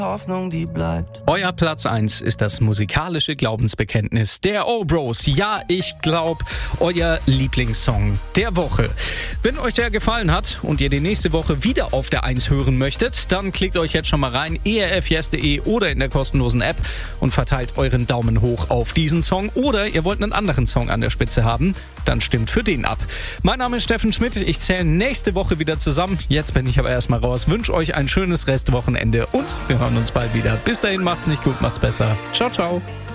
Hoffnung, die bleibt. Euer Platz 1 ist das musikalische Glaubensbekenntnis der O-Bros. Ja, ich glaube, euer Lieblingssong der Woche. Wenn euch der gefallen hat und ihr die nächste Woche wieder auf der 1 hören möchtet, dann klickt euch jetzt schon mal rein, erfyes.de oder in der kostenlosen App und verteilt euren Daumen hoch auf diesen Song. Oder ihr wollt einen anderen Song an der Spitze haben, dann stimmt für den ab. Mein Name ist Steffen Schmidt, ich zähle nächste Woche wieder zusammen. Jetzt bin ich aber erstmal raus, wünsche euch ein schönes Restwochenende und wir hören uns bald wieder. Bis dahin, macht's nicht gut, macht's besser. Ciao, ciao.